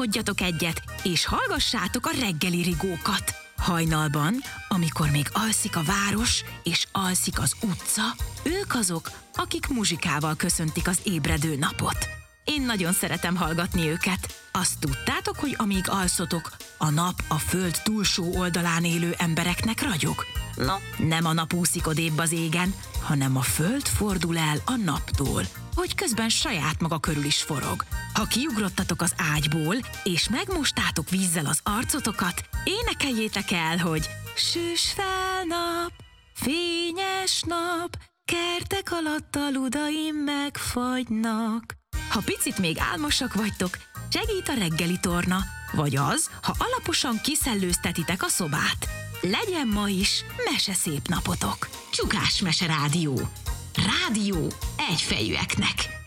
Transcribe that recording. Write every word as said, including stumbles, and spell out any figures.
Tudjatok egyet, és hallgassátok a reggeli rigókat. Hajnalban, amikor még alszik a város, és alszik az utca, ők azok, akik muzsikával köszöntik az ébredő napot. Én nagyon szeretem hallgatni őket. Azt tudtátok, hogy amíg alszotok, a nap a föld túlsó oldalán élő embereknek ragyog? No, nem a nap úszik odébb az égen, hanem a föld fordul el a naptól, hogy közben saját maga körül is forog. Ha kiugrottatok az ágyból, és megmostátok vízzel az arcotokat, énekeljétek el, hogy süss fel nap, fényes nap, kertek alatt a ludaim megfagynak. Ha picit még álmosak vagytok, segít a reggeli torna, vagy az, ha alaposan kiszellőztetitek a szobát. Legyen ma is meseszép napotok! Csukás Mese Rádió. Rádió egyfejűeknek.